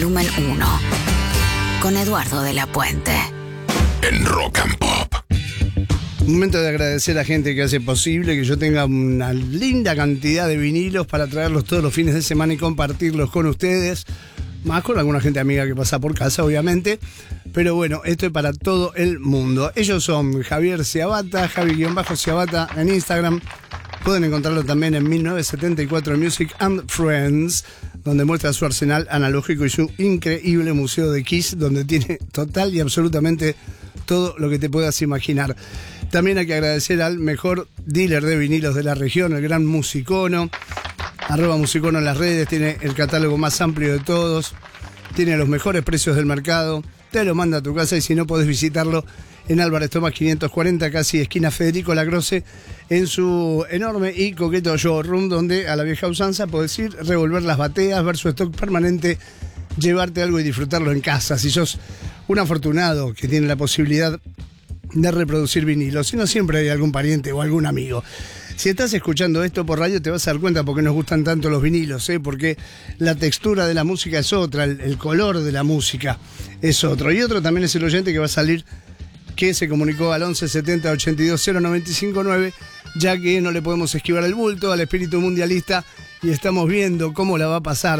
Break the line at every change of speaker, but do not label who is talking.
Volumen 1 con Eduardo de la Puente
en Rock and Pop.
Momento de agradecer a gente que hace posible que yo tenga una linda cantidad de vinilos para traerlos todos los fines de semana y compartirlos con ustedes, más con alguna gente amiga que pasa por casa, obviamente. Pero bueno, esto es para todo el mundo. Ellos son Javier Ciabatta, Javi-Ciabatta en Instagram. Pueden encontrarlo también en 1974 Music and Friends, donde muestra su arsenal analógico y su increíble museo de Kiss, donde tiene total y absolutamente todo lo que te puedas imaginar. También hay que agradecer al mejor dealer de vinilos de la región, el gran Musicono. @Musicono en las redes, tiene el catálogo más amplio de todos, tiene los mejores precios del mercado, te lo manda a tu casa y si no podés visitarlo en Álvarez Tomás 540, casi esquina Federico Lacroce, en su enorme y coqueto showroom, donde a la vieja usanza podés ir, revolver las bateas, ver su stock permanente, llevarte algo y disfrutarlo en casa. Si sos un afortunado que tiene la posibilidad de reproducir vinilos, si no siempre hay algún pariente o algún amigo. Si estás escuchando esto por radio te vas a dar cuenta por qué nos gustan tanto los vinilos, porque la textura de la música es otra, el color de la música es otro. Y otro también es el oyente que va a salir, que se comunicó al 11 70 82 0959, ya que no le podemos esquivar el bulto al espíritu mundialista y estamos viendo cómo la va a pasar